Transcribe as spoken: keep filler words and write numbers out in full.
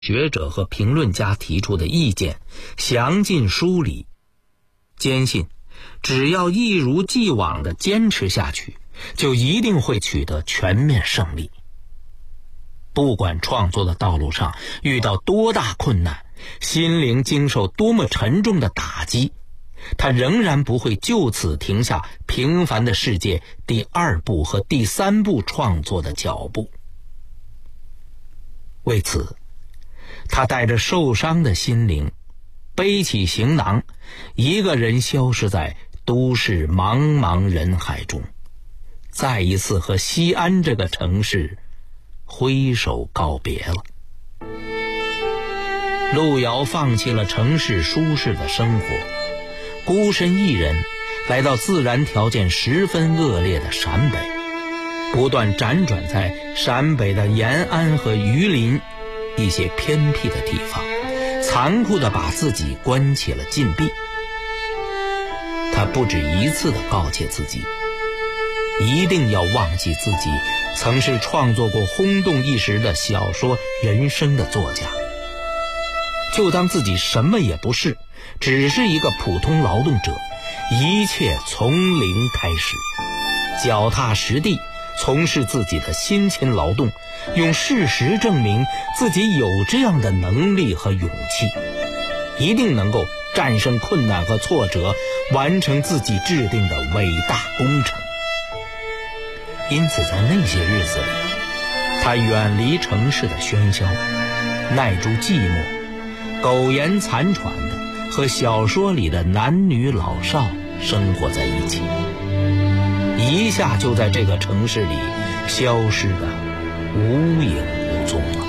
学者和评论家提出的意见详尽梳理，坚信只要一如既往地坚持下去，就一定会取得全面胜利。不管创作的道路上遇到多大困难，心灵经受多么沉重的打击，他仍然不会就此停下《平凡的世界》第二部和第三部创作的脚步。为此，他带着受伤的心灵，背起行囊，一个人消失在都市茫茫人海中，再一次和西安这个城市挥手告别了。路遥放弃了城市舒适的生活，孤身一人来到自然条件十分恶劣的陕北，不断辗转在陕北的延安和榆林一些偏僻的地方，残酷地把自己关起了禁闭。他不止一次地告诫自己，一定要忘记自己曾是创作过轰动一时的小说《人生》的作家，就当自己什么也不是，只是一个普通劳动者，一切从零开始，脚踏实地从事自己的辛勤劳动，用事实证明自己有这样的能力和勇气，一定能够战胜困难和挫折，完成自己制定的伟大工程。因此在那些日子里，他远离城市的喧嚣，耐住寂寞，苟延残喘的和小说里的男女老少生活在一起，一下就在这个城市里消失得无影无踪了。